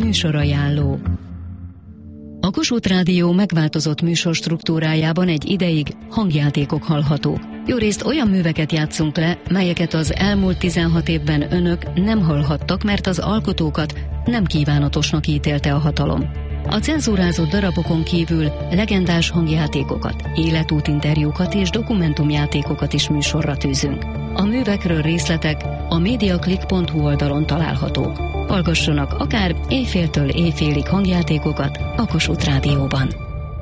Műsorajánló. A Kossuth Rádió megváltozott műsorstruktúrájában egy ideig hangjátékok hallhatók. Jórészt olyan műveket játszunk le, melyeket az elmúlt 16 évben önök nem hallhattak, mert az alkotókat nem kívánatosnak ítélte a hatalom. A cenzúrázott darabokon kívül legendás hangjátékokat, életútinterjúkat és dokumentumjátékokat is műsorra tűzünk. A művekről részletek a mediaclick.hu oldalon találhatók. Hallgassanak akár éjféltől éjfélig hangjátékokat a Kossuth Rádióban.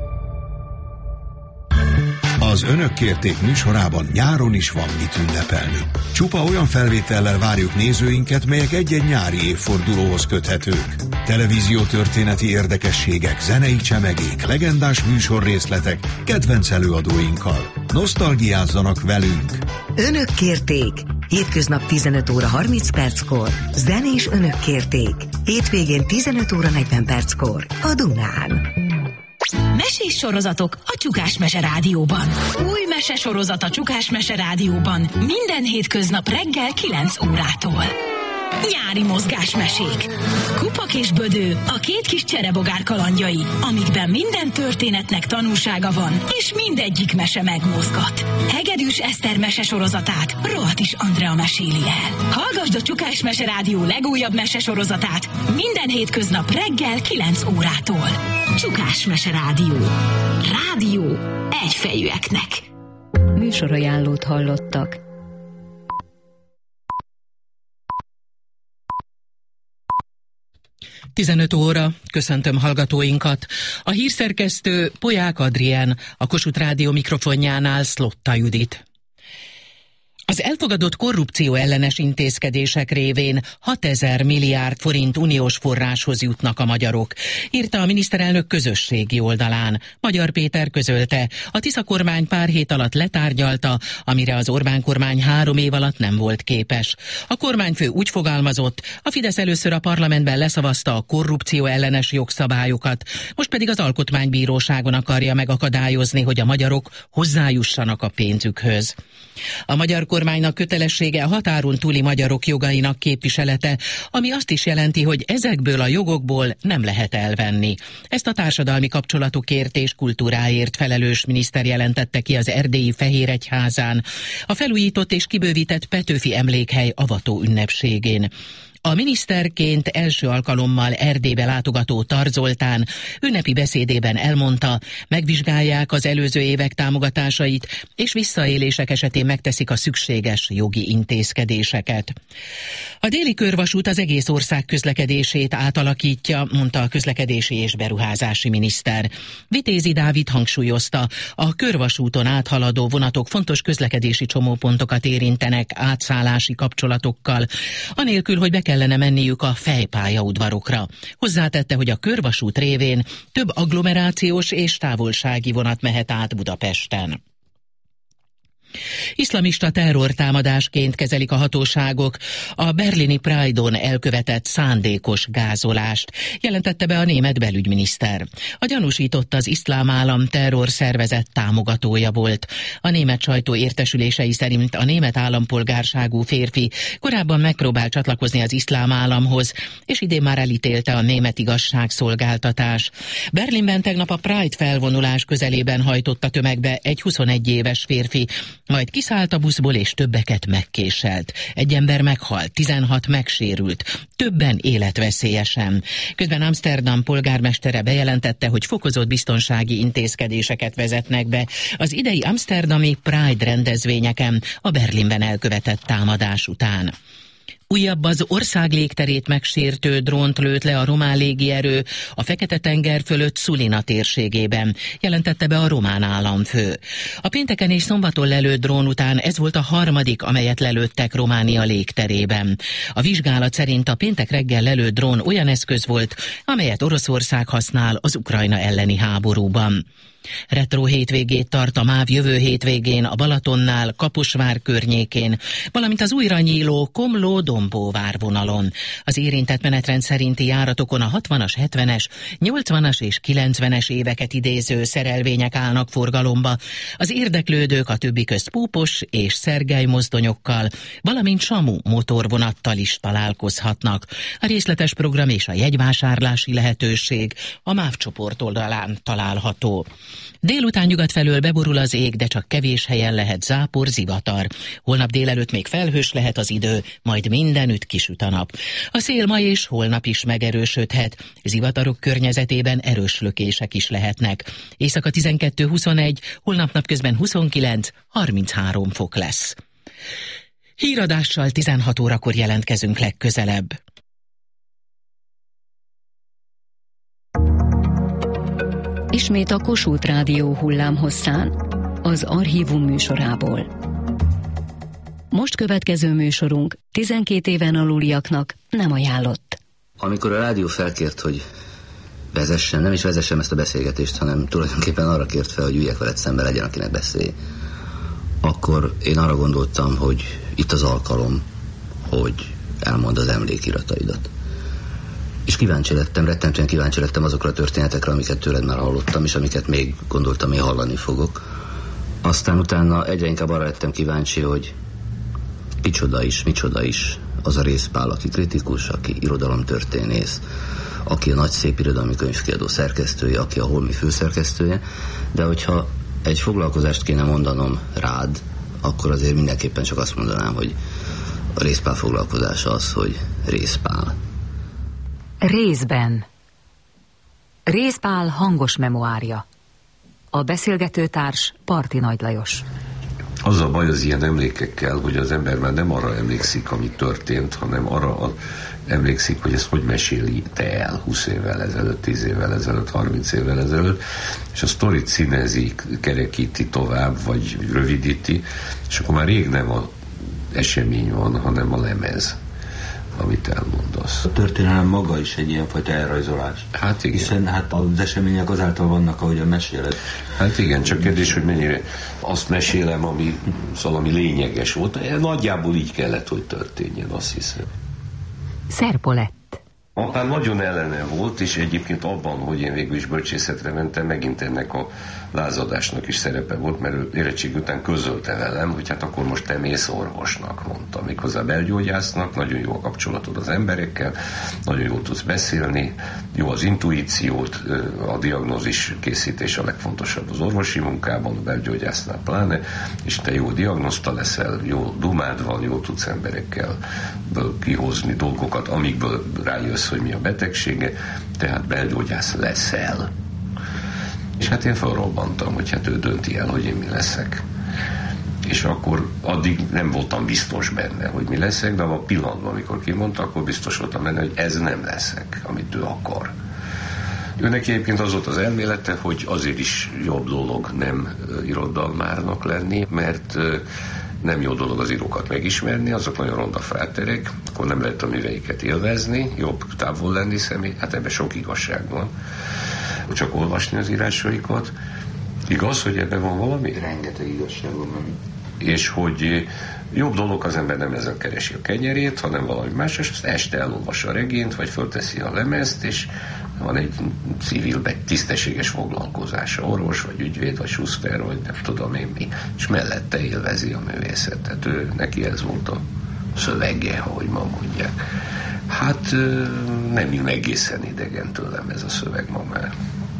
Az Önök kérték műsorában nyáron is van mit ünnepelni. Csupa olyan felvétellel várjuk nézőinket, melyek egy-egy nyári évfordulóhoz köthetők. Televíziótörténeti érdekességek, zenei csemegék, legendás műsorrészletek, kedvenc előadóinkkal. Nosztalgiázzanak velünk! Önök kérték! Hétköznap 15 óra 30 perckor. Zenés Önök kérték. Hétvégén 15 óra 40 perckor. A Dunán. Mesés sorozatok a Csukás Mese Rádióban. Új mesesorozat a Csukás Mese Rádióban. Minden hétköznap reggel 9 órától. Nyári mozgásmesék. Kupak és Bödő, a két kis cserebogár kalandjai, amikben minden történetnek tanulsága van, és mindegyik mese megmozgat. Hegedűs Eszter mesesorozatát Rohatis Andrea meséli el. Hallgasd a Csukás Mese Rádió legújabb mesesorozatát minden hétköznap reggel 9 órától. Csukás Mese Rádió. Rádió egyfejűeknek. Műsorajánlót hallottak. Tizenöt óra, köszöntöm hallgatóinkat. A hírszerkesztő Polyák Adrien, a Kossuth Rádió mikrofonjánál Szlotta Judit. Az elfogadott korrupció ellenes intézkedések révén 6000 milliárd forint uniós forráshoz jutnak a magyarok, írta a miniszterelnök közösségi oldalán. Magyar Péter közölte, a Tisza kormány pár hét alatt letárgyalta, amire az Orbán kormány 3 év alatt nem volt képes. A kormányfő úgy fogalmazott, a Fidesz először a parlamentben leszavazta a korrupció ellenes jogszabályokat, most pedig az Alkotmánybíróságon akarja megakadályozni, hogy a magyarok hozzájussanak a pénzükhöz. A magyar kormánynak kötelessége a határon túli magyarok jogainak képviselete, ami azt is jelenti, hogy ezekből a jogokból nem lehet elvenni. Ezt a társadalmi kapcsolatokért és kultúráért felelős miniszter jelentette ki az erdélyi Fehéregyházán, a felújított és kibővített Petőfi emlékhely avató ünnepségén. A miniszterként első alkalommal Erdélybe látogató Tar Zoltán ünnepi beszédében elmondta, megvizsgálják az előző évek támogatásait, és visszaélések esetén megteszik a szükséges jogi intézkedéseket. A déli körvasút az egész ország közlekedését átalakítja, mondta a közlekedési és beruházási miniszter. Vitézi Dávid hangsúlyozta, a körvasúton áthaladó vonatok fontos közlekedési csomópontokat érintenek átszállási kapcsolatokkal, anélkül, hogy be kellene menniük a fejpályaudvarokra. Hozzátette, hogy a körvasút révén több agglomerációs és távolsági vonat mehet át Budapesten. Iszlamista terrortámadásként kezelik a hatóságok a berlini Pride-on elkövetett szándékos gázolást, jelentette be a német belügyminiszter. A gyanúsított az Iszlám Állam terrorszervezet támogatója volt. A német sajtó értesülései szerint a német állampolgárságú férfi korábban megpróbált csatlakozni az Iszlám Államhoz, és idén már elítélte a német igazságszolgáltatás. Berlinben tegnap a Pride felvonulás közelében hajtott a tömegbe egy 21 éves férfi, majd kiszállt a buszból és többeket megkéselt. Egy ember meghalt, 16 megsérült, többen életveszélyesen. Közben Amsterdam polgármestere bejelentette, hogy fokozott biztonsági intézkedéseket vezetnek be az idei amsterdami Pride rendezvényeken a Berlinben elkövetett támadás után. Újabb az ország légterét megsértő drónt lőtt le a román légierő a Fekete-tenger fölött Sulina térségében, jelentette be a román államfő. A pénteken és szombaton lelőtt drón után ez volt a harmadik, amelyet lelőttek Románia légterében. A vizsgálat szerint a péntek reggel lelőtt drón olyan eszköz volt, amelyet Oroszország használ az Ukrajna elleni háborúban. Retro hétvégét tart a MÁV jövő hétvégén a Balatonnál, Kaposvár környékén, valamint az újra nyíló Komló-Dombóvár vonalon. Az érintett menetrend szerinti járatokon a 60-as, 70-es, 80-as és 90-es éveket idéző szerelvények állnak forgalomba. Az érdeklődők a többi közt Púpos és Szergely mozdonyokkal, valamint Samu motorvonattal is találkozhatnak. A részletes program és a jegyvásárlási lehetőség a MÁV csoport oldalán található. Délután nyugat felől beborul az ég, de csak kevés helyen lehet zápor, zivatar. Holnap délelőtt még felhős lehet az idő, majd mindenütt kisüt a nap. A szél ma és holnap is megerősödhet. Zivatarok környezetében erős lökések is lehetnek. Éjszaka 12-21, holnap napközben 29-33 fok lesz. Híradással 16 órakor jelentkezünk legközelebb. Ismét a Kossuth Rádió hullámhosszán, az Archívum műsorából. Most következő műsorunk 12 éven aluliaknak nem ajánlott. Amikor a rádió felkért, hogy vezessem, nem is vezessem ezt a beszélgetést, hanem tulajdonképpen arra kért fel, hogy üljek veled szembe, legyen akinek beszélj, akkor én arra gondoltam, hogy itt az alkalom, hogy elmondd az emlékirataidat. És kíváncsi lettem, rettentően kíváncsi lettem azokra a történetekre, amiket tőled már hallottam, és amiket még gondoltam, én hallani fogok. Aztán utána egyre inkább arra lettem kíváncsi, hogy micsoda is az a Rézpál, aki kritikus, aki irodalomtörténész, aki a nagy szép irodalmi könyvkiadó szerkesztője, aki a Holmi főszerkesztője, de hogyha egy foglalkozást kéne mondanom rád, akkor azért mindenképpen csak azt mondanám, hogy a Rézpál foglalkozása az, hogy Rézpál. Részben. Rézpál hangos memoárja. A beszélgetőtárs Parti Nagy Lajos. Az a baj az ilyen emlékekkel, hogy az ember már nem arra emlékszik, ami történt, hanem arra emlékszik, hogy ezt hogy meséli te el 20 évvel ezelőtt, 10 évvel ezelőtt, 30 évvel ezelőtt, és a sztorit színezi, kerekíti tovább, vagy rövidíti, és akkor már rég nem az esemény van, hanem a lemez, amit elmondasz. A történelem maga is egy ilyenfajta elrajzolás. Hát igen. Hiszen hát az események azáltal vannak, ahogyan meséled. Hát igen, csak kérdés, hogy mennyire azt mesélem, ami lényeges volt. Nagyjából így kellett, hogy történjen, azt hiszem. Szerpolett. Apám nagyon ellene volt, és egyébként abban, hogy én végül is bölcsészetre mentem, megint ennek a lázadásnak is szerepe volt, mert ő érettség után közölte velem, hogy hát akkor most te mész orvosnak, mondta. Méghozzá belgyógyásznak, nagyon jó a kapcsolatod az emberekkel, nagyon jól tudsz beszélni, jó az intuíciót, a diagnózis készítés a legfontosabb az orvosi munkában, a belgyógyásznál pláne, és te jó diagnoszta leszel, jó dumád van, jól tudsz emberekkel kihozni dolgokat, amikből rájössz, hogy mi a betegsége, tehát belgyógyász leszel. És hát én felrobbantam, hogy hát ő dönti el, hogy én mi leszek. És akkor addig nem voltam biztos benne, hogy mi leszek, de a pillanatban, amikor kimondta, akkor biztos voltam benne, hogy ez nem leszek, amit ő akar. Őnek egyébként az volt az elmélete, hogy azért is jobb dolog nem irodalmárnak lenni, mert nem jó dolog az írókat megismerni, azok nagyon ronda fráterek, akkor nem lehet a műveiket élvezni, jobb távol lenni személy, hát ebben sok igazság van. Csak olvasni az írásaikat. Igaz, hogy ebben van valami? Rengeteg igazság van. És hogy jobb dolog, az ember nem ezen keresi a kenyerét, hanem valami más, és azt este elolvassa a regényt, vagy fölteszi a lemezt, és van egy civil, tisztességes foglalkozása, orvos, vagy ügyvéd, vagy Schuster, vagy nem tudom én mi, és mellette élvezi a művészetet. Neki ez volt a szövege, ahogy ma mondják. Hát nem jön egészen idegen tőlem ez a szöveg ma már.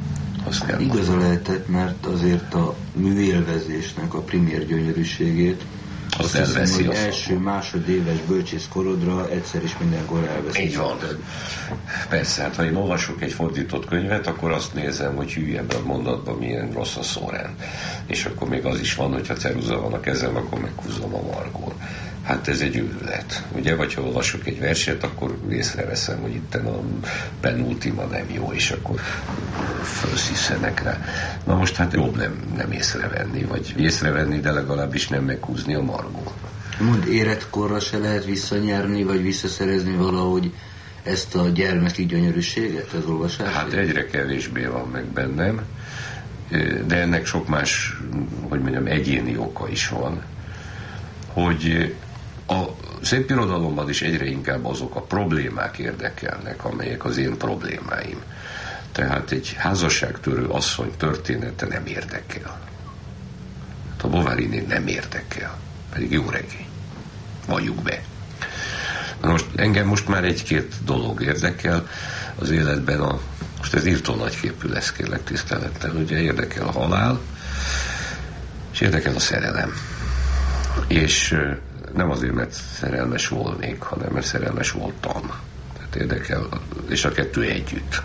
Igaza lehetett, mert azért a műélvezésnek a primér gyönyörűségét azt elveszi, hogy első, másodéves bölcsészkorodra egyszer is mindenkor elveszi. Így van. Persze, hát ha én olvasok egy fordított könyvet, akkor azt nézem, hogy hülye ebben a mondatban milyen rossz a szórend. És akkor még az is van, hogyha ceruza van a kezem, akkor meghúzom a margón. Hát ez egy őrület, ugye? Vagy ha olvasok egy verset, akkor észreveszem, hogy itten a penultima nem jó, és akkor felsziszenek rá. Na most hát jobb nem észrevenni, vagy észrevenni, de legalábbis nem meghúzni a margón. Mond, életkorra se lehet visszanyerni, vagy visszaszerezni valahogy ezt a gyermeki gyönyörűséget az olvasásért? Hát egyre kevésbé van meg bennem, de ennek sok más, hogy mondjam, egyéni oka is van, hogy a szépirodalomban is egyre inkább azok a problémák érdekelnek, amelyek az én problémáim. Tehát egy házasságtörő asszony története nem érdekel. A Bovary nem érdekel, pedig jó regény. Valljuk be. Engem most már egy-két dolog érdekel az életben, most ez írtó nagyképű lesz, kérlek tisztelettel, ugye érdekel a halál, és érdekel a szerelem. És nem azért, mert szerelmes volnék, hanem mert szerelmes voltam. Tehát érdekel, és a kettő együtt.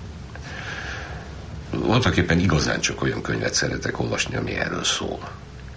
Voltaképpen igazán csak olyan könyvet szeretek olvasni, ami erről szól.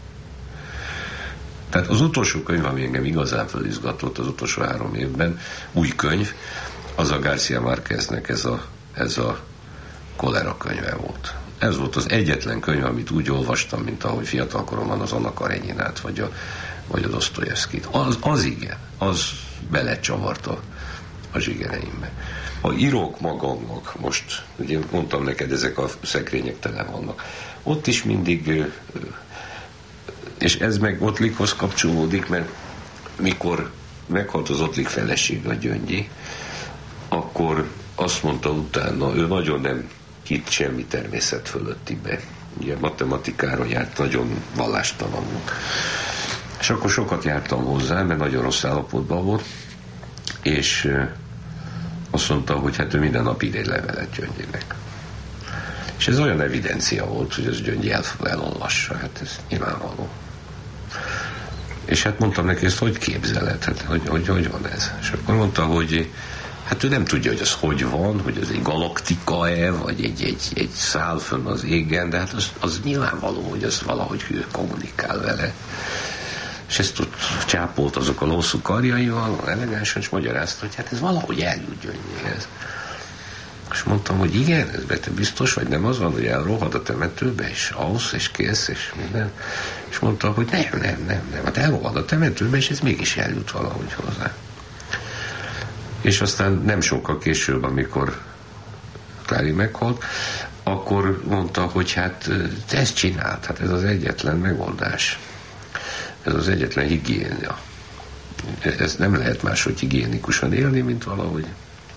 Tehát az utolsó könyv, ami engem igazán felizgatott az utolsó 3 évben, új könyv, az a García Márqueznek ez a Kolera könyve volt. Ez volt az egyetlen könyv, amit úgy olvastam, mint ahogy fiatalkoromban az Anna Karenyinát, vagy a Dosztojevszkit. Az igen, az belecsavarta a zsigereimbe. Ha írok magamnak, most ugye mondtam neked, ezek a szekrények tele vannak, ott is mindig, és ez meg Ottlikhoz kapcsolódik, mert mikor meghalt az Ottlik feleség, a Gyöngyi, akkor azt mondta utána, ő nagyon nem hitt semmi természet fölöttibe. Ugye matematikára járt, nagyon vallástalan volt. És akkor sokat jártam hozzá, mert nagyon rossz állapotban volt, és azt mondta, hogy hát ő minden nap ír egy levelet Gyöngyinek. És ez olyan evidencia volt, hogy az Gyöngyi elolvassa, hát ez nyilvánvaló. És hát mondtam neki, ezt hogy képzeled, hát hogy van ez? És akkor mondta, hogy hát ő nem tudja, hogy az hogy van, hogy ez egy galaktika-e, vagy egy szál fönn az égen, de hát az nyilvánvaló, hogy az valahogy ő kommunikál vele. És ezt ott csápolt azokkal a hosszú karjaival, elegánsan, és magyarázta, hogy hát ez valahogy eljut Gyöngyihez. És mondtam, hogy igen, ez te biztos, vagy nem az van, hogy elrohad a temetőbe, és alsz, és kész, és minden. És mondta, hogy nem, hát elrohad a temetőbe, és ez mégis eljut valahogy hozzá. És aztán nem sokkal később, amikor Klári meghalt, akkor mondta, hogy hát te ezt csinált, hát ez az egyetlen megoldás. Ez az egyetlen higiénia. Ez nem lehet máshogy higiénikusan élni, mint valahogy.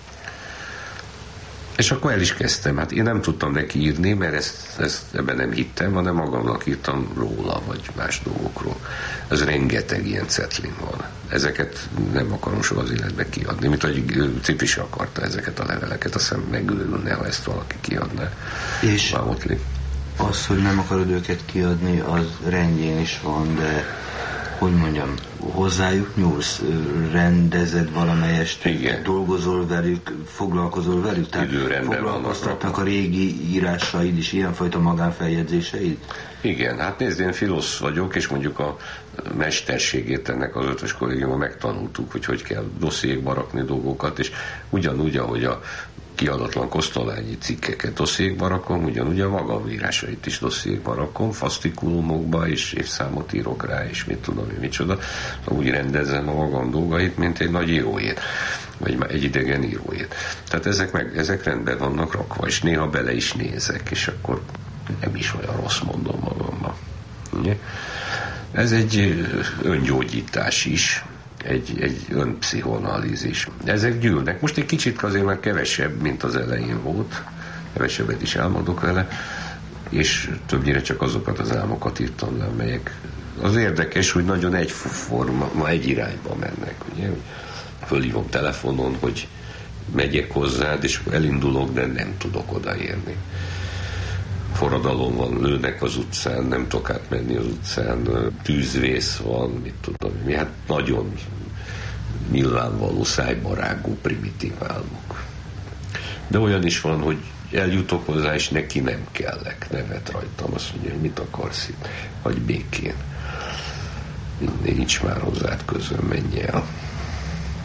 És akkor el is kezdtem. Hát én nem tudtam neki írni, mert ezt ebben nem hittem, hanem magamnak írtam róla, vagy más dolgokról. Ez rengeteg ilyen cetlin van. Ezeket nem akarom soha az életbe kiadni, mint hogy Cip is akarta ezeket a leveleket, azt hiszem megőrülne, ha ezt valaki kiadná. És az, hogy nem akarod őket kiadni, az rendjén is van, de hogy mondjam, hozzájuk nyúlsz, rendezed valamelyest, igen. Dolgozol velük, foglalkozol velük, tehát foglalkoztatnak a régi írásaid is, ilyenfajta magánfeljegyzéseid? Igen, hát nézd, én filosz vagyok, és mondjuk a mesterségét ennek az 5-ös kollégiumban megtanultuk, hogy kell dossziékba rakni dolgokat, és ugyanúgy, ahogy a kiadatlan kosztolányi cikkeket dossziékba rakom, ugyanúgy a magam írásait is dossziékba rakom, fasztikulumokba, és évszámot írok rá, és mit tudom én, micsoda. Úgy rendezem a magam dolgait, mint egy nagy íróét, vagy egy idegen íróét. Tehát ezek rendben vannak rakva, és néha bele is nézek, és akkor nem is olyan rossz, mondom magamban. Ez egy öngyógyítás is, egy önpszichoanalízis. Ezek gyűlnek. Most egy kicsit azért már kevesebb, mint az elején volt. Kevesebbet is álmodok vele, és többnyire csak azokat az álmokat írtam le, amelyek az érdekes, hogy nagyon egyforma, egy irányba mennek. Ugye? Fölhívom telefonon, hogy megyek hozzád, és elindulok, de nem tudok odaérni. Forradalom van, lőnek az utcán, nem tudok átmenni az utcán, tűzvész van, mit tudom, mi hát nagyon nyilvánvaló, szájbarágú, primitív álmok. De olyan is van, hogy eljutok hozzá, és neki nem kellek, nevet rajtam, azt mondja, hogy mit akarsz itt, hagyj békén. Nincs már hozzád közön, menj el.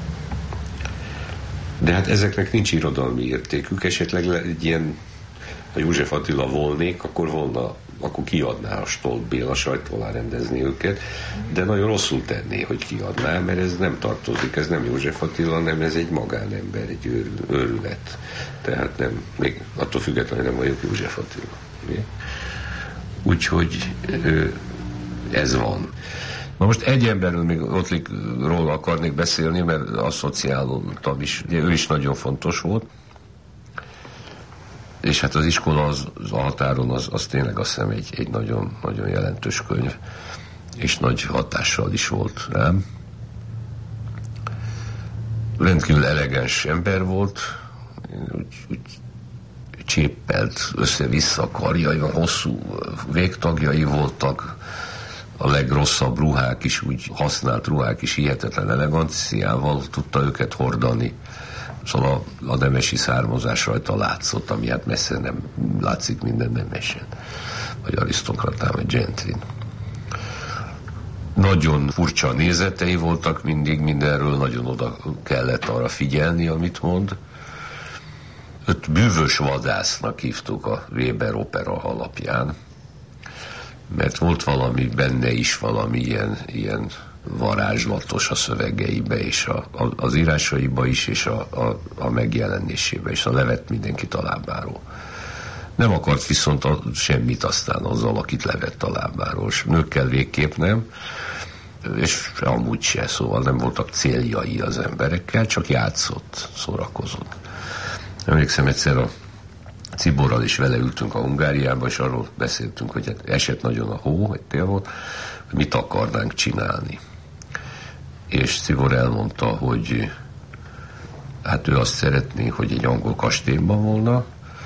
De hát ezeknek nincs irodalmi értékük, esetleg egy ilyen ha József Attila volnék, akkor kiadná a Stolt Béla, sajtó alá rendezni őket, de nagyon rosszul tenné, hogy kiadná, mert ez nem tartozik, ez nem József Attila, hanem ez egy magánember, egy őrület. Tehát nem, még attól függetlenül nem vagyok József Attila. Úgyhogy ez van. Na most egy emberről még Ottlikról akarnék beszélni, mert asszociálódtam is, ugye ő is nagyon fontos volt, és hát az iskola az a határon, az tényleg azt hiszem egy nagyon, nagyon jelentős könyv, és nagy hatással is volt rám. Rendkívül elegáns ember volt, úgy cséppelt össze-vissza karjaival, hosszú végtagjai voltak, a legrosszabb ruhák is, úgy használt ruhák is hihetetlen eleganciával tudta őket hordani. Szóval a nemesi származás rajta látszott, ami hát messze nem látszik minden nemesen, vagy arisztokratán, vagy gentlin. Nagyon furcsa nézetei voltak mindig, mindenről nagyon oda kellett arra figyelni, amit mond. Őt bűvös vadásznak hívtuk a Weber opera alapján, mert volt valami benne is, valami ilyen varázslatos a szövegeibe, és az írásaiba is, és a megjelenésébe, és levett mindenkit a lábáról. Nem akart viszont semmit aztán azzal, akit levett a lábáról, és nőkkel végképp nem, és amúgy se, szóval nem voltak céljai az emberekkel, csak játszott, szórakozott. Emlékszem, egyszer a Ciborral is vele ültünk a Hungáriában, és arról beszéltünk, hogy esett nagyon a hó, egy tél volt, hogy mit akarnánk csinálni. És Cibor elmondta, hogy hát ő azt szeretné, hogy egy angol kastélyban volna,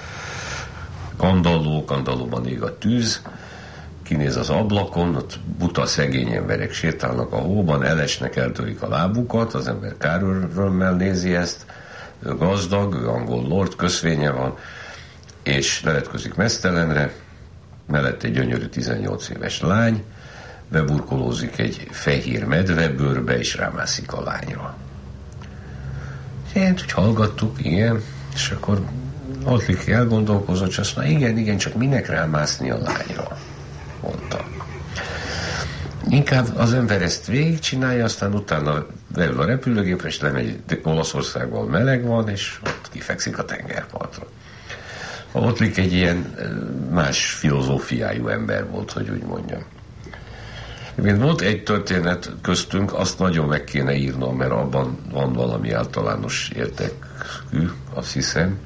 kandallóban ég a tűz, kinéz az ablakon, ott buta szegény emberek sétálnak a hóban, elesnek, eltörik a lábukat, az ember kárörömmel nézi ezt, ő gazdag, ő angol lord, köszvénye van, és levetközik meztelenre, mellett egy gyönyörű 18 éves lány, beburkolózik egy fehér medvebőrbe, és rámászik a lányra. Úgy hallgattuk, igen, és akkor Ottlik elgondolkozott, és azt mondta, igen, csak minek rámászni a lányra, mondta. Inkább az ember ezt végigcsinálja, aztán utána leül a repülőgépre, és lemegy Olaszországban, meleg van, és ott kifekszik a tengerpartra. Ottlik egy ilyen más filozófiájú ember volt, hogy úgy mondjam. Volt egy történet köztünk, azt nagyon meg kéne írnom, mert abban van valami általános értékű, azt hiszem,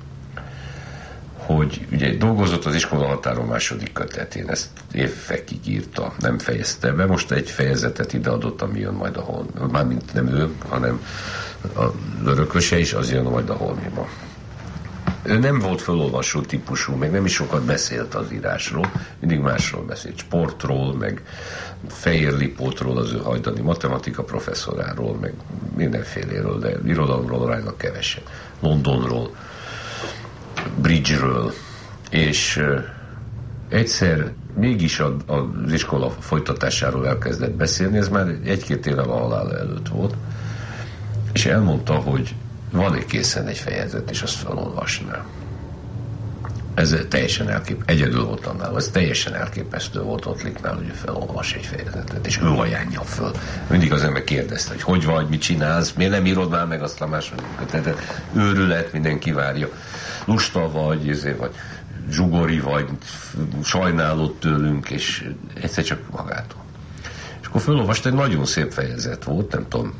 hogy ugye dolgozott az iskola határon második kötetén, ezt évekig írta, nem fejezte be, most egy fejezetet ideadott, ami jön majd a Holmiba. Mármint nem ő, hanem a örököse is, az jön majd a Holmiba. Ő nem volt felolvasó típusú, meg nem is sokat beszélt az írásról, mindig másról beszélt, sportról, meg Fehér Lipótról, az ő hajdani matematika professzoráról, meg mindenféléről, de irodalomról aránylag kevesen, Londonról, Bridge-ről, és egyszer mégis az iskola folytatásáról elkezdett beszélni, ez már 1-2 évvel a halála előtt volt, és elmondta, hogy van készen egy fejezet, és azt felolvasná. Ez teljesen egyedül voltam nála, ez teljesen elképesztő volt Ottliknál, hogy ő felolvas egy fejezetet, és ő ajánlja föl. Mindig az ember kérdezte, hogy vagy, mit csinálsz, miért nem írod már meg azt a második kötetet, őrület, mindenki várja, lusta vagy zsugori vagy, sajnálod tőlünk, és egyszer csak magától. És akkor felolvast, egy nagyon szép fejezet volt, nem tudom,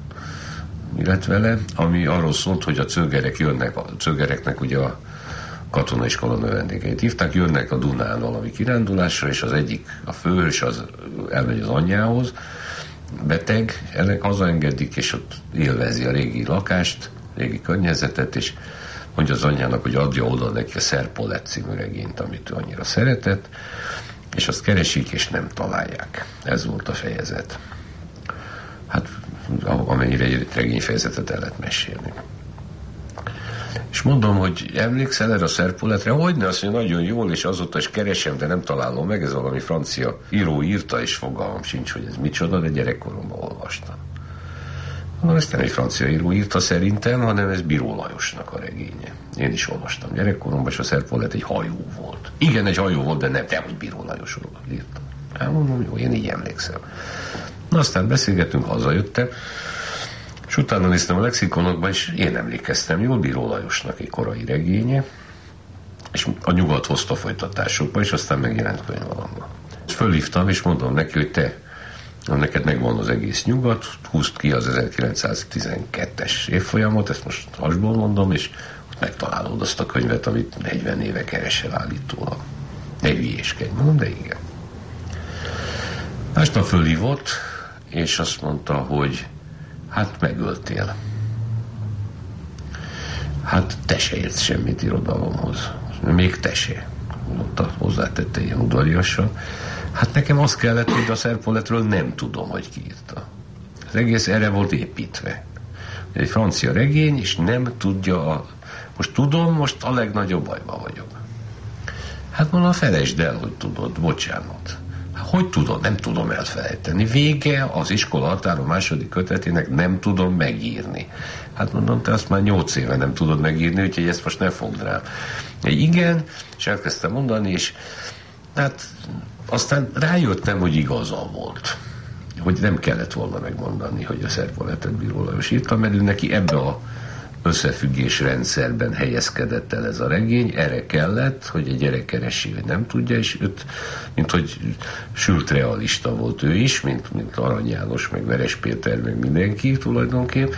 mi lett vele, ami arról szólt, hogy a cögerek jönnek, a cögereknek ugye a katonaiskola növendékeit hívták, jönnek a Dunán valami kirándulásra, és az egyik, a főhős az elmegy az anyjához, beteg, ennek hazaengedik, és ott élvezi a régi lakást, régi környezetet, és mondja az anyjának, hogy adja oda neki a Szerpolett című regényt, amit ő annyira szeretett, és azt keresik, és nem találják. Ez volt a fejezet. Hát, amennyire egy regényfejezetet el lehet mesélni. És mondom, hogy emlékszel erre a Szerpolettre? Hogyne, azt mondja, nagyon jól, és azóta is keresem, de nem találom meg, ez valami francia író írta, és fogalmam sincs, hogy ez micsoda, de gyerekkoromban olvastam. Ezt nem egy francia író írta szerintem, hanem ez Bíró Lajosnak a regénye. Én is olvastam gyerekkoromban, és a Szerpolet egy hajó volt. Igen, egy hajó volt, de nem, hogy Bíró Lajosról írtam. Mondom, jó, én így emlékszem. Na, aztán beszélgetünk, hazajöttem, és utána néztem a lexikonokba, és én emlékeztem jól, Bíró Lajosnak egy korai regénye, és a Nyugat hozta folytatásokba, és aztán megjelent könyvalamban. És fölhívtam, és mondom neki, hogy te, neked megvan az egész Nyugat, húzd ki az 1912-es évfolyamot, ezt most hasból mondom, és megtalálod azt a könyvet, amit 40 éve keresel állítólag. Ne hülyéskedj, mondom, de igen. Másnap fölhívott, és azt mondta, hogy hát megöltél. Hát te se értsz semmit irodalomhoz. Még te se. Mondta, hozzátette ilyen udvariasan. Hát nekem azt kellett, hogy a Szerpoletről nem tudom, hogy ki írta. Az egész erre volt építve. Egy francia regény, és nem tudja most tudom, most a legnagyobb bajban vagyok. Hát mondom, felejtsd el, hogy tudod, bocsánat. Hogy tudod? Nem tudom elfelejteni. Vége az iskola határon második kötetének, nem tudom megírni. Hát mondom, te azt már 8 éve nem tudod megírni, úgyhogy ezt most ne fogd rám. Igen, és elkezdtem mondani, és hát aztán rájöttem, hogy igaza volt. Hogy nem kellett volna megmondani, hogy a Szerpoletet Bíró Lajos írta, mert ő neki ebbe a összefüggés rendszerben helyezkedett el ez a regény, erre kellett, hogy egy gyerek keresi, hogy nem tudja, és őt, mint hogy sült realista volt ő is, mint Arany János, meg Veres Péter, meg mindenki tulajdonképp.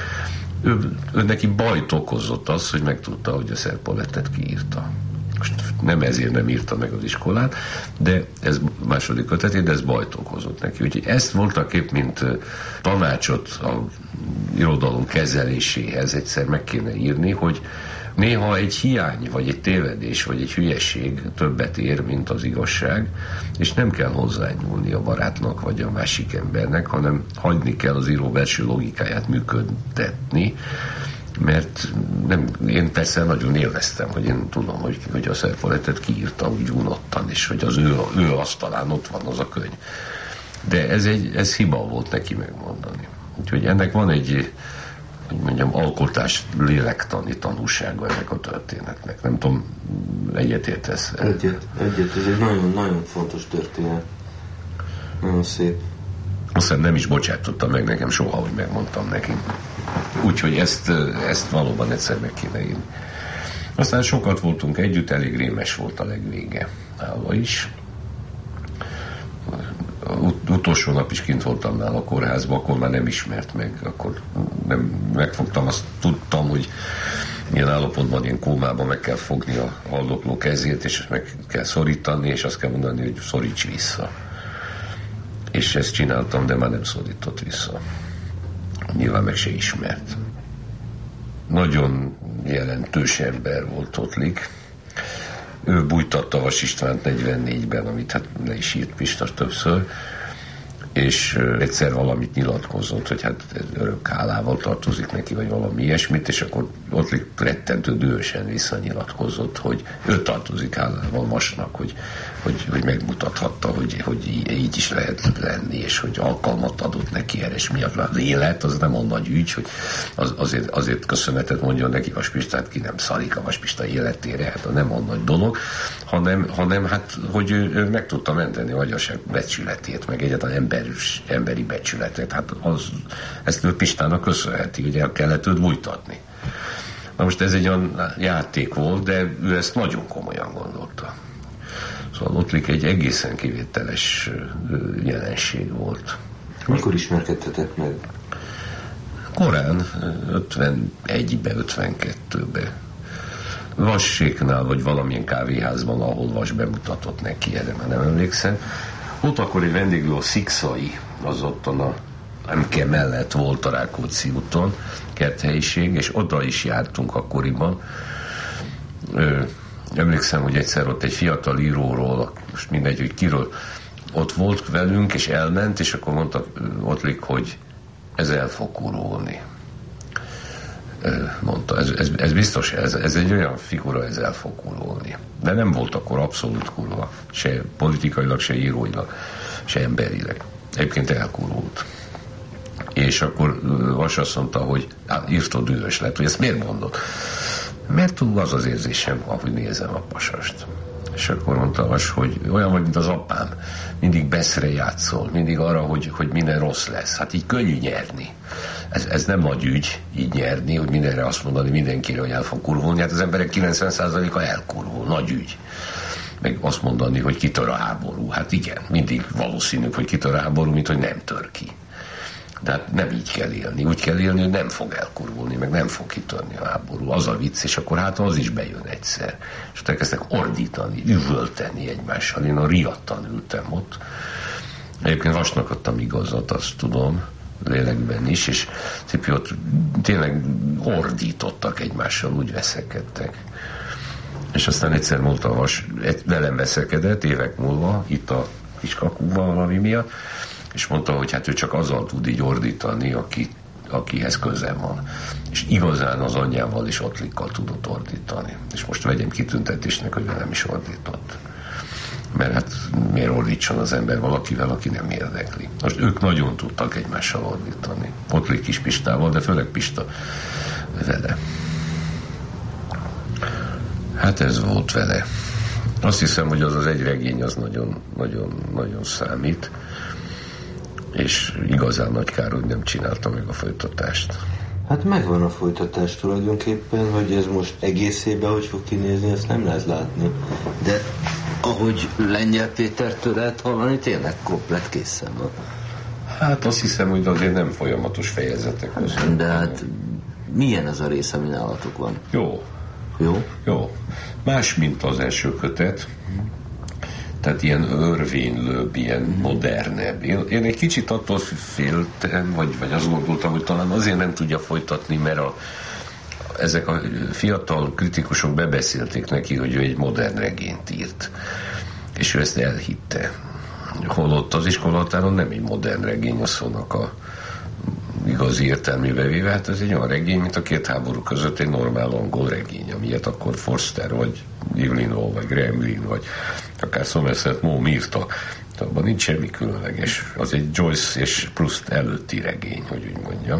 Ő neki bajt okozott az, hogy megtudta, hogy a Szerpoletet kiírta. Most nem ezért nem írta meg az iskolát, de ez második kötetét, de ez bajt okozott neki. Úgyhogy ezt voltaképp, mint tanácsot a irodalom kezeléséhez egyszer meg kéne írni, hogy néha egy hiány, vagy egy tévedés, vagy egy hülyeség többet ér, mint az igazság, és nem kell hozzányúlni a barátnak, vagy a másik embernek, hanem hagyni kell az író belső logikáját működtetni, mert én persze nagyon élveztem, hogy én tudom, hogy a Szerpoletet kiírta úgy unottan, és hogy az ő asztalán ott van az a könyv. De ez hiba volt neki megmondani. Úgyhogy ennek van egy, hogy mondjam, alkotás lélektani tanúsága ennek a történetnek. Nem tudom, egyetértesz? Egyet, ez egy nagyon-nagyon fontos történet. Nagyon szép. Aztán nem is bocsátotta meg nekem soha, hogy megmondtam neki. Úgyhogy ezt valóban egyszer meg kéne írni. Aztán sokat voltunk együtt, elég rémes volt a legvége. Állva is. Utolsó nap is kint voltam nála a kórházban, akkor már nem ismert meg, akkor nem megfogtam, azt tudtam, hogy ilyen állapotban, ilyen kómában meg kell fogni a haldokló kezét, és meg kell szorítani, és azt kell mondani, hogy szoríts vissza. És ezt csináltam, de már nem szorított vissza. Nyilván meg se ismert. Nagyon jelentős ember volt Ottlik. Ő bújtatta Vas Istvánt 44-ben, amit hát le is írt Pista többször, és egyszer valamit nyilatkozott, hogy hát örök hálával tartozik neki, vagy valami ilyesmit, és akkor Ottlik rettentő dühösen visszanyilatkozott, hogy ő tartozik hálával Vasnak, hogy megmutathatta, hogy így is lehet lenni, és hogy alkalmat adott neki erre, és miatt az élet, az nem a nagy ügy, hogy azért köszönetet mondjon neki Vas Pistát, ki nem szarik a Vas Pista életére, hát nem a nagy dolog, hanem hát, hogy ő meg tudta menteni a magyarság becsületét, meg egyáltalán emberi becsületet. Hát ezt ő Pistának köszönheti, hogy el kellett őt bújtatni. Na most ez egy olyan játék volt, de ő ezt nagyon komolyan gondolta. Szóval Ottlik egy egészen kivételes jelenség volt. Mikor ismerkedtetek meg? Korán, 51-be, 52-be. Vasséknál, vagy valamilyen kávéházban, ahol Vas bemutatott neki, erre már nem emlékszem. Ott akkor egy vendéglő, a Szikszai, az ottan a MK mellett volt a Rákóczi úton, kerthelyiség, és oda is jártunk akkoriban. Emlékszem, hogy egyszer ott egy fiatal íróról, most mindegy, hogy kiről, ott volt velünk, és elment, és akkor mondta Ottlik, hogy ez el fog kurulni. Mondta, ez biztos, ez egy olyan figura, ez el fog kurulni. De nem volt akkor abszolút kurva, se politikailag, se íróilag, se emberileg. Egyébként elkurult. És akkor Vas azt mondta, hogy írtó dühös lett, hogy ezt miért mondod? Mert túl az az érzésem, ahogy nézem a Pasast. És akkor mondta Vas, hogy olyan vagy, mint az apám, mindig beszre játszol, mindig arra, hogy minden rossz lesz. Hát így könnyű nyerni. Ez nem nagy ügy, így nyerni, hogy mindenre azt mondani mindenkire, hogy el fog kurvulni. Hát az emberek 90%-a elkurvul, nagy ügy. Meg azt mondani, hogy kitör a háború. Hát igen, mindig valószínű, hogy kitör a háború, mint hogy nem tör ki. De hát nem így kell élni. Úgy kell élni, hogy nem fog elkurvulni, meg nem fog kitörni a háború. Az a vicc, és akkor hát az is bejön egyszer. És ott elkezdtek ordítani, üvölteni egymással. Én a riadtan ültem ott. Egyébként Vasnak adtam igazat, azt tudom, lélekben is, és Cipi ott tényleg ordítottak egymással, úgy veszekedtek. És aztán egyszer mondta Vas, velem veszekedett évek múlva, itt a Kiskakúban valami miatt, és mondta, hogy hát ő csak azzal tud így ordítani, akihez köze van. És igazán az anyjával és Ottlikkal tudott ordítani. És most vegyem kitüntetésnek, hogy velem is ordított. Mert hát miért ordítson az ember valakivel, aki nem érdekli. Most ők nagyon tudtak egymással ordítani. Ottlik is Pistával, de főleg Pista vele. Hát ez volt vele. Azt hiszem, hogy az egy regény az nagyon számít, és igazán nagy kár, hogy nem csinálta meg a folytatást. Hát megvan a folytatás tulajdonképpen, hogy ez most egészében hogy fog kinézni, ezt nem lehet látni. De ahogy Lengyel Pétertől lehet hallani, tényleg komplett készen van. Hát azt hiszem, hogy azért nem folyamatos fejezetek között. De hát milyen az a rész, ami nálatok van? Jó. Jó. Más, mint az első kötet. Tehát ilyen örvénylőbb, ilyen modernebb. Én egy kicsit attól féltem, vagy azt gondoltam, hogy talán azért nem tudja folytatni, mert ezek a fiatal kritikusok bebeszélték neki, hogy ő egy modern regényt írt. És ő ezt elhitte. Holott az iskolahatáron nem egy modern regény a szónak a igazi értelmébe véve, hát ez egy olyan regény, mint a két háború között egy normál angol regény, amilyet akkor Forster, vagy Evelyn Waugh, vagy Graham Greene, vagy akár Somerset Maugham írta. Abban nincs semmi különleges. Az egy Joyce és Proust előtti regény, hogy úgy mondjam.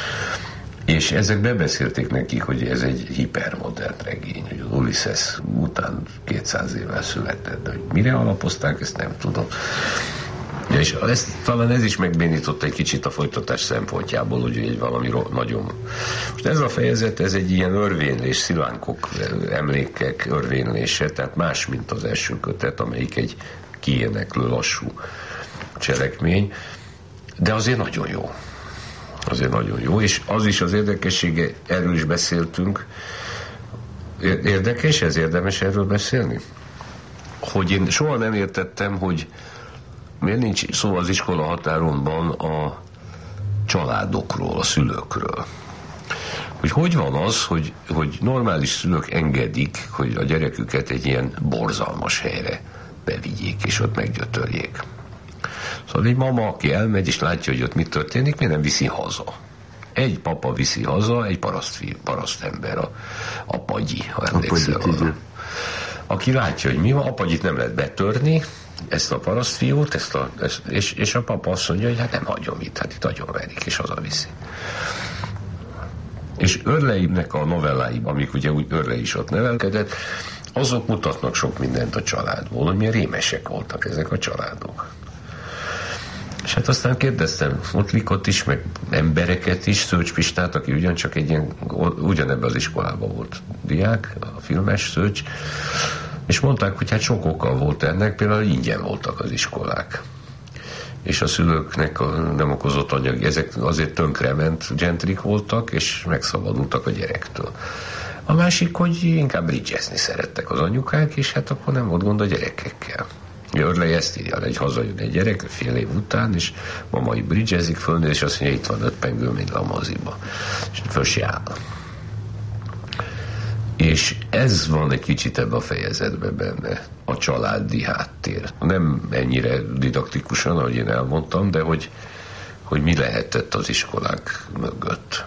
És ezek bebeszélték neki, hogy ez egy hipermodern regény, hogy az Ulysses után 200 évvel született, de hogy mire alapozták, ezt nem tudom. Ja, és talán ez is megbénított egy kicsit a folytatás szempontjából, hogy egy valami nagyon... Most ez a fejezet, ez egy ilyen örvénylés, szilánkok, emlékek örvénylése, tehát más, mint az első kötet, amelyik egy kiéneklő, lassú cselekmény, de azért nagyon jó. Azért nagyon jó, és az is az érdekessége, erről is beszéltünk. Érdekes, ez érdemes erről beszélni? Hogy én soha nem értettem, hogy miért nincs szó az iskola határonban a családokról, a szülőkről. Hogy van az, hogy normális szülők engedik, hogy a gyereküket egy ilyen borzalmas helyre bevigyék, és ott meggyötörjék. Szóval egy mama, aki elmegy, és látja, hogy ott mi történik, miért nem viszi haza? Egy papa viszi haza, egy parasztember, a pagyi, ha emlékszel arra. Aki látja, hogy mi van, apagyit nem lehet betörni, ezt a parasztfiút, és a papa azt mondja, hogy hát nem hagyom itt, hát itt agyonverik, és hazaviszi. És Örleinek a novelláiban, amik ugye úgy Örlei is ott nevelkedett, azok mutatnak sok mindent a családból, hogy milyen rémesek voltak ezek a családok. És hát aztán kérdeztem Ottlikot is, meg embereket is, Szőcs Pistát, aki ugyancsak ugyanebben az iskolában volt diák, a filmes Szőcs, és mondták, hogy hát sok oka volt ennek, például ingyen voltak az iskolák. És a szülőknek nem okozott anyagi, ezek azért tönkrement gentrik voltak, és megszabadultak a gyerektől. A másik, hogy inkább bridgezni szerettek az anyukák, és hát akkor nem volt gond a gyerekekkel. Örlei ezt írja, hogy hazajön egy gyerek fél év után, és mama így bridgezik, fölnő, és azt mondja, itt van 5 pengő, mint a moziba. És föl se áll. És ez van egy kicsit ebben a fejezetben benne, a családi háttér. Nem ennyire didaktikusan, ahogy én elmondtam, de hogy mi lehetett az iskolák mögött.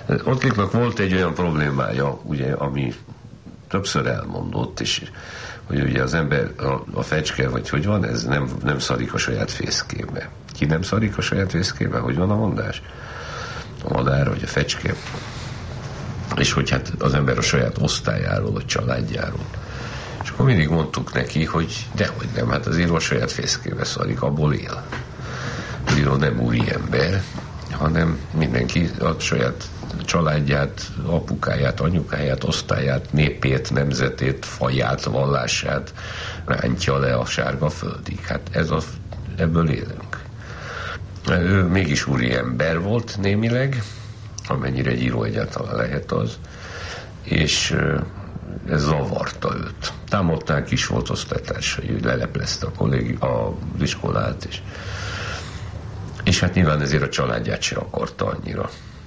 Ottliknak volt egy olyan problémája, ugye, ami többször elmondott, és hogy ugye az ember, a fecske, vagy hogy van, ez nem szarik a saját fészkébe. Ki nem szarik a saját fészkébe? Hogy van a mondás? A madár, vagy a fecske. És hogy hát az ember a saját osztályáról, a családjáról. És akkor mindig mondtuk neki, hogy dehogy nem, hát az író a saját fészkébe szarik, abból él. Az író nem úri ember, hanem mindenki a saját családját, apukáját, anyukáját, osztályát, népét, nemzetét, faját, vallását rántja le a sárga földig. Hát ebből élünk. Ő mégis úri ember volt némileg, amennyire egy író egyáltalán lehet az, és ez zavarta őt. Támadták is, volt osztálytársai, hogy leleplezte az iskolát, és hát nyilván ezért a családját se akarta annyira.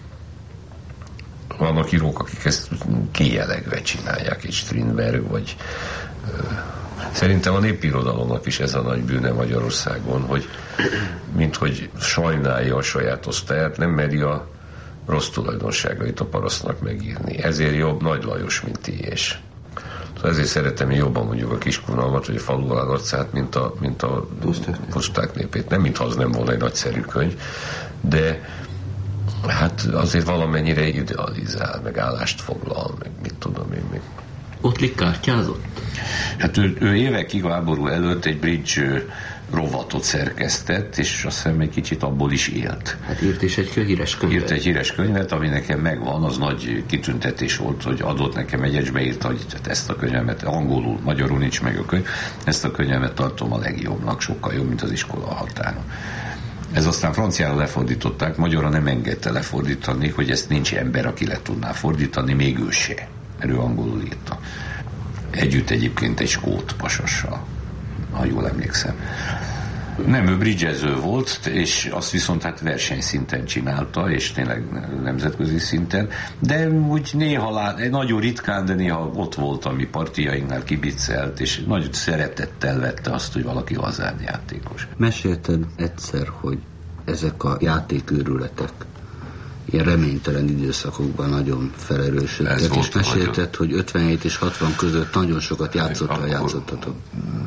Vannak írók, akik ezt kijelegve csinálják, egy Strindberg, vagy szerintem a népirodalomnak is ez a nagy bűne Magyarországon, hogy minthogy sajnálja a saját osztályát, nem meri a rossz tulajdonságait a parasztnak megírni. Ezért jobb Nagy Lajos, mint Tiés. Szóval ezért szeretem én jobban mondjuk a Kiskunalmat, vagy a Faluval arcát, mint a Puszták népét. Nem, mintha az nem volna egy nagyszerű könyv, de hát azért valamennyire idealizál, meg állást foglal, meg mit tudom én még. Ottlik kártyázott? Hát ő évekig a háború előtt egy bridge rovatot szerkesztett, és azt hiszem egy kicsit abból is élt. Hát írt is egy híres könyvet. Írt egy híres könyvet, ami nekem megvan, az nagy kitüntetés volt, hogy adott nekem egy ecsbe, írta, hogy ezt a könyvemet, angolul, magyarul nincs meg a könyv, ezt a könyvemet tartom a legjobbnak, sokkal jobb, mint az iskola határa. Ez aztán franciára lefordították, magyarra nem engedte lefordítani, hogy ezt nincs ember, aki le tudná fordítani, még ő se, mert ő angolul írta. Együtt egyébként egy skót pasassal, ha jól emlékszem. Nem, ő bridgező volt, és azt viszont hát versenyszinten csinálta, és tényleg nemzetközi szinten, de úgy néha, nagyon ritkán, de néha ott volt, ami partijainknál kibiccelt, és nagy szeretettel vette azt, hogy valaki hazárjátékos. Mesélted egyszer, hogy ezek a játékőrületek ilyen reménytelen időszakokban nagyon felerősödtek, és mesélted, hogy 57 és 60 között nagyon sokat játszottatok.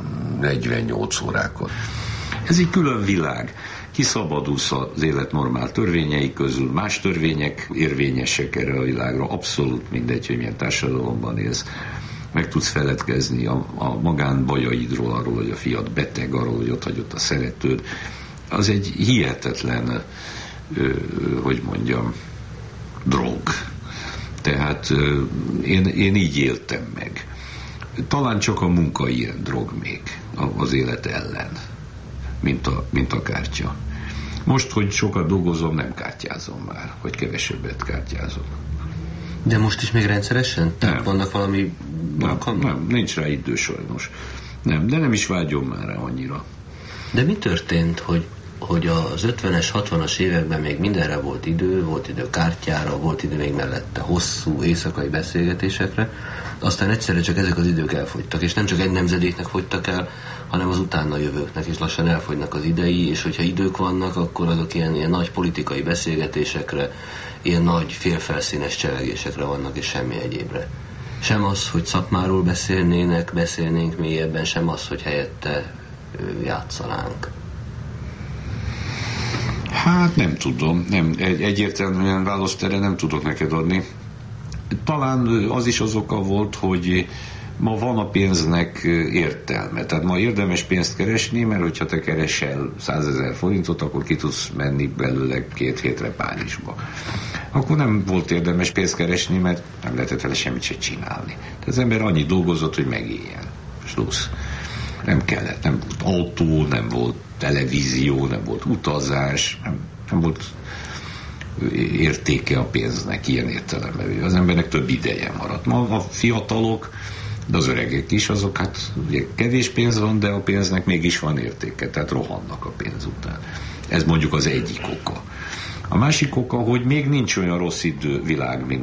48 órákon. Ez egy külön világ. Kiszabadulsz az élet normál törvényei közül, más törvények érvényesek erre a világra, abszolút mindegy, hogy milyen társadalomban élsz. Meg tudsz feledkezni a magánbajaidról, arról, hogy a fiad beteg, arról, hogy ott hagyott a szeretőd. Az egy hihetetlen, hogy mondjam, drog. Tehát én így éltem meg. Talán csak a munka ilyen drog még az élet ellen, mint a kártya. Most, hogy sokat dolgozom, nem kártyázom már, vagy kevesebbet kártyázom. De most is még rendszeresen? Tehát vannak valami nem, nincs rá idő sajnos. Nem, de nem is vágyom már rá annyira. De mi történt, hogy az 50-es, 60-as években még mindenre volt idő kártyára, volt idő még mellette hosszú éjszakai beszélgetésekre, aztán egyszerre csak ezek az idők elfogytak, és nem csak egy nemzedéknek fogytak el, hanem az utána jövőknek is lassan elfogynak az idei, és hogyha idők vannak, akkor azok ilyen nagy politikai beszélgetésekre, ilyen nagy félfelszínes csevegésekre vannak, és semmi egyébre. Sem az, hogy szakmáról beszélnénk mélyebben, sem az, hogy helyette játszanánk. Hát nem tudom, egyértelműen választ erre nem tudok neked adni. Talán az is az oka volt, hogy ma van a pénznek értelme. Tehát ma érdemes pénzt keresni, mert hogyha te keresel 100 000 forintot, akkor ki tudsz menni belőle 2 hétre Párizsba. Akkor nem volt érdemes pénzt keresni, mert nem lehetett vele semmit se csinálni. Tehát az ember annyi dolgozott, hogy megéljen. Slussz. Nem kellett, nem volt autó, nem volt televízió, nem volt utazás, nem volt értéke a pénznek ilyen értelemben. Az embernek több ideje maradt. Ma a fiatalok, de az öregek is, azok hát ugye kevés pénz van, de a pénznek mégis van értéke, tehát rohannak a pénz után. Ez mondjuk az egyik oka. A másik oka, hogy még nincs olyan rossz világ, mint